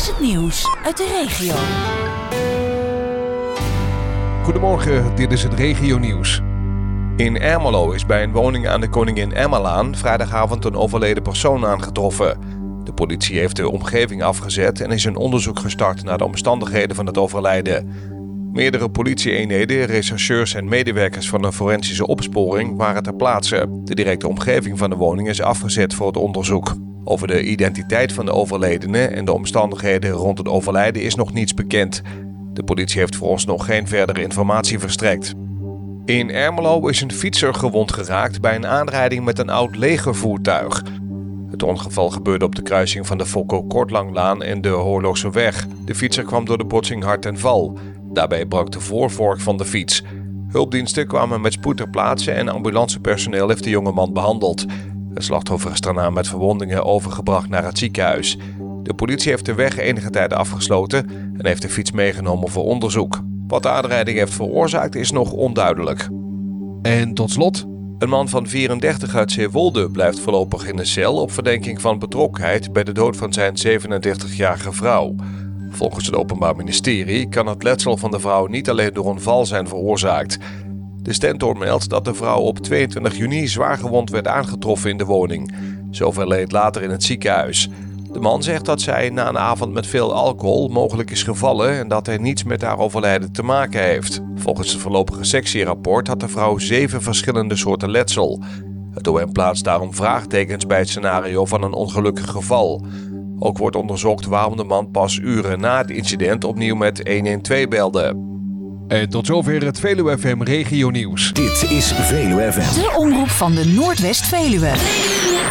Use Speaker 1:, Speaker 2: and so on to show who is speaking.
Speaker 1: is het nieuws uit de regio.
Speaker 2: Goedemorgen, dit is het regionieuws. In Ermelo is bij een woning aan de Koningin Emmalaan vrijdagavond een overleden persoon aangetroffen. De politie heeft de omgeving afgezet en is een onderzoek gestart naar de omstandigheden van het overlijden. Meerdere politie-eenheden, rechercheurs en medewerkers van een forensische opsporing waren ter plaatse. De directe omgeving van de woning is afgezet voor het onderzoek. Over de identiteit van de overledene en de omstandigheden rond het overlijden is nog niets bekend. De politie heeft vooralsnog geen verdere informatie verstrekt. In Ermelo is een fietser gewond geraakt bij een aanrijding met een oud legervoertuig. Het ongeval gebeurde op de kruising van de Fokko Kortlanglaan en de Horlogseweg. De fietser kwam door de botsing hard ten val. Daarbij brak de voorvork van de fiets. Hulpdiensten kwamen met spoed ter plaatse en ambulancepersoneel heeft de jongeman behandeld. Het slachtoffer is daarna met verwondingen overgebracht naar het ziekenhuis. De politie heeft de weg enige tijd afgesloten en heeft de fiets meegenomen voor onderzoek. Wat de aanrijding heeft veroorzaakt is nog onduidelijk. En tot slot, een man van 34 uit Zeewolde blijft voorlopig in de cel op verdenking van betrokkenheid bij de dood van zijn 37-jarige vrouw. Volgens het Openbaar Ministerie kan het letsel van de vrouw niet alleen door een val zijn veroorzaakt. De Stentor meldt dat de vrouw op 22 juni zwaargewond werd aangetroffen in de woning. Ze overleed later in het ziekenhuis. De man zegt dat zij na een avond met veel alcohol mogelijk is gevallen en dat hij niets met haar overlijden te maken heeft. Volgens het voorlopige sectierapport had de vrouw 7 verschillende soorten letsel. Het OM plaatst daarom vraagtekens bij het scenario van een ongelukkig geval. Ook wordt onderzocht waarom de man pas uren na het incident opnieuw met 112 belde. En tot zover het Veluwe FM Regionieuws.
Speaker 3: Dit is Veluwe FM.
Speaker 1: De omroep van de Noordwest-Veluwe.